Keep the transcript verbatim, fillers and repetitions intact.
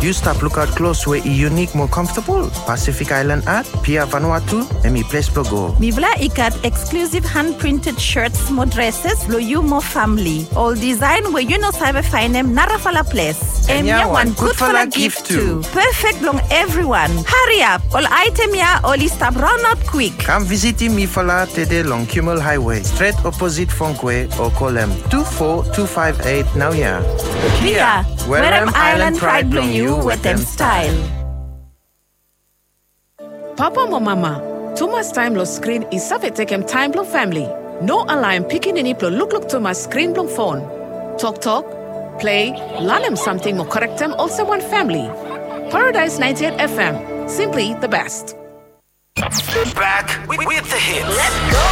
You stop look out close where e unique more comfortable. Pacific Island Art, Pia Vanuatu, and me place go. Mi vla ikat exclusive hand-printed shirts, more dresses, lo you more family. All design where you know sabe find them narafala place. And ya one good for la gift too. Perfect long everyone. Hurry up, all item ya only stop run out quick. Come visit me for la today long Kimmel Highway, straight opposite Funkwe, or call them two four two five eight now ya. Pia, where am Island pride blow you with them style. Papa mo mama, too much time lo screen is save take him time blow family. No align picking any plo look look too much screen blow phone. Talk talk, play, learn him something more correct them also one family. Paradise ninety-eight F M, simply the best. Back with, with the hits. Let's go.